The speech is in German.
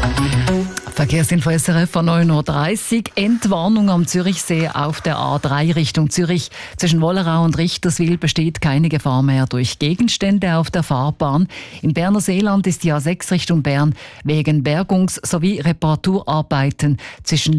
Verkehrsinfo SRF von 9:30 Uhr. Entwarnung am Zürichsee auf der A3 Richtung Zürich. Zwischen Wollerau und Richterswil besteht keine Gefahr mehr durch Gegenstände auf der Fahrbahn. Im Berner Seeland ist die A6 Richtung Bern wegen Bergungs- sowie Reparaturarbeiten zwischen